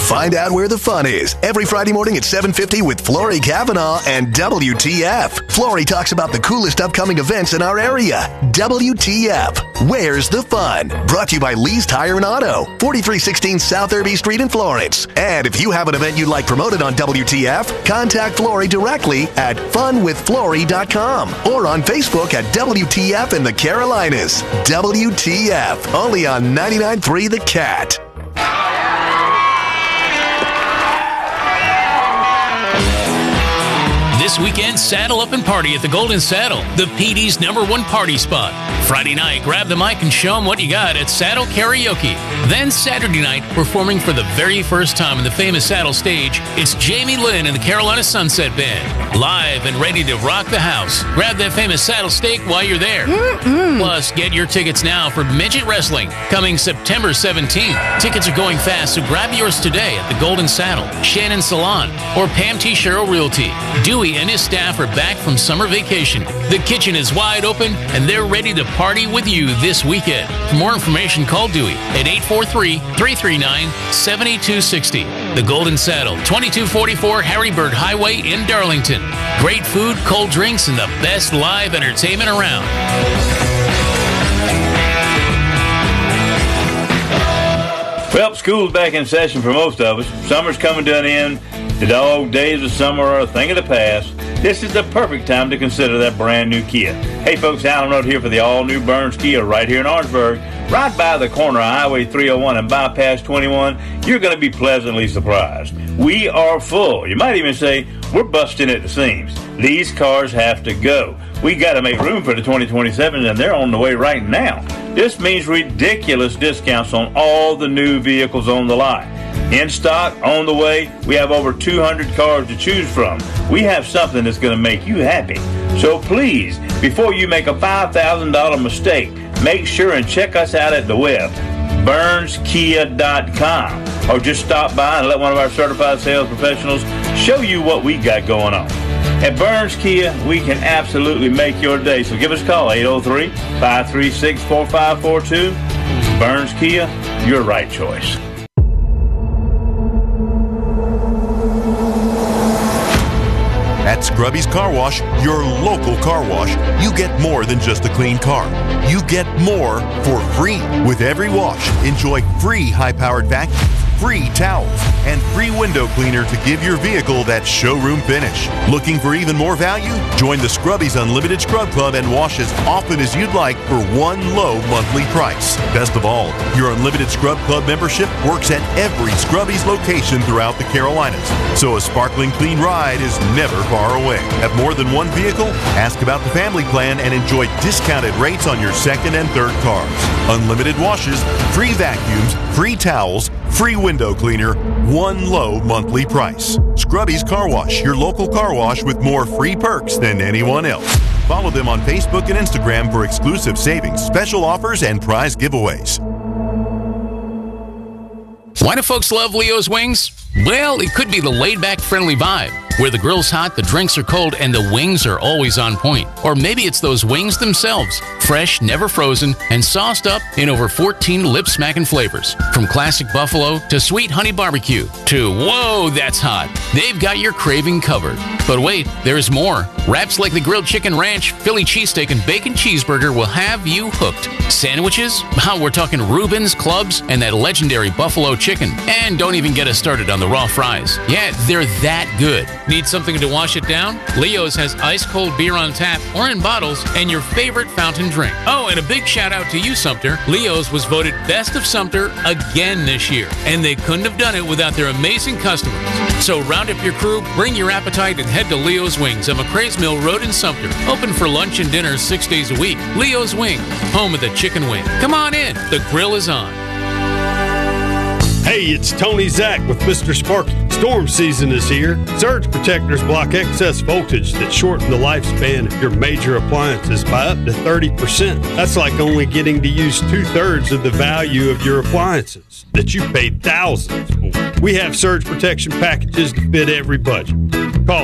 Find out where the fun is every Friday morning at 7:50 with Flory Kavanaugh and WTF. Flory talks about the coolest upcoming events in our area. WTF. Where's the fun? Brought to you by Lee's Tire and Auto, 4316 South Irby Street in Florence. And if you have an event you'd like promoted on WTF, contact Flory directly at funwithflory.com or on Facebook at WTF in the Carolinas. WTF. Only on 99.3 The Cat. This weekend, saddle up and party at the Golden Saddle, the PD's #1 party spot. Friday night, grab the mic and show them what you got at Saddle Karaoke. Then Saturday night, performing for the very first time in the famous Saddle stage, it's Jamie Lynn and the Carolina Sunset Band. Live and ready to rock the house. Grab that famous saddle steak while you're there. Plus, get your tickets now for Midget Wrestling, coming September 17th. Tickets are going fast, so grab yours today at the Golden Saddle, Shannon Salon, or Pam T. Sherrill Realty. Dewey and his staff are back from summer vacation. The kitchen is wide open, and they're ready to party with you this weekend. For more information, call Dewey at 843-339-7260. The Golden Saddle, 2244 Harry Bird Highway in Darlington. Great food, cold drinks, and the best live entertainment around. Well, school's back in session for most of us. Summer's coming to an end. The dog days of summer are a thing of the past. This is the perfect time to consider that brand new Kia. Hey folks, Alan Road here for the all-new Burns Kia right here in Orangeburg. Right by the corner of Highway 301 and Bypass 21, you're going to be pleasantly surprised. We are full. You might even say we're busting at the seams. These cars have to go. We got to make room for the 2027s, and they're on the way right now. This means ridiculous discounts on all the new vehicles on the lot. In stock, on the way, we have over 200 cars to choose from. We have something that's going to make you happy. So please, before you make a $5,000 mistake, make sure and check us out at the web, burnskia.com, or just stop by and let one of our certified sales professionals show you what we got going on. At Burns Kia, we can absolutely make your day. So give us a call, 803-536-4542. Burns Kia, your right choice. At Scrubby's Car Wash, your local car wash, you get more than just a clean car. You get more for free. With every wash, enjoy free high-powered vacuum, free towels, and free window cleaner to give your vehicle that showroom finish. Looking for even more value? Join the Scrubbies Unlimited Scrub Club and wash as often as you'd like for one low monthly price. Best of all, your Unlimited Scrub Club membership works at every Scrubbies location throughout the Carolinas, so a sparkling clean ride is never far away. Have more than one vehicle? Ask about the family plan and enjoy discounted rates on your second and third cars. Unlimited washes, free vacuums, free towels, free window cleaner, one low monthly price. Scrubby's Car Wash, your local car wash with more free perks than anyone else. Follow them on Facebook and Instagram for exclusive savings, special offers, and prize giveaways. Why do folks love Leo's Wings? Well, it could be the laid-back, friendly vibe, where the grill's hot, the drinks are cold, and the wings are always on point. Or maybe it's those wings themselves, fresh, never frozen, and sauced up in over 14 lip-smacking flavors. From classic buffalo to sweet honey barbecue to, whoa, that's hot. They've got your craving covered. But wait, there's more. Wraps like the grilled chicken ranch, Philly cheesesteak, and bacon cheeseburger will have you hooked. Sandwiches? Oh, we're talking Reubens, clubs, and that legendary buffalo chicken. And don't even get us started on the raw fries. Yeah, they're that good. Need something to wash it down? Leo's has ice-cold beer on tap or in bottles and your favorite fountain drink. Oh, and a big shout-out to you, Sumter. Leo's was voted Best of Sumter again this year, and they couldn't have done it without their amazing customers. So round up your crew, bring your appetite, and head to Leo's Wings on McCrae's Mill Road in Sumter. Open for lunch and dinner 6 days a week. Leo's Wings, home of the chicken wing. Come on in. The grill is on. Hey, it's Tony Zach with Mr. Sparky. Storm season is here. Surge protectors block excess voltage that shorten the lifespan of your major appliances by up to 30%. That's like only getting to use 2/3 of the value of your appliances that you paid thousands for. We have surge protection packages to fit every budget.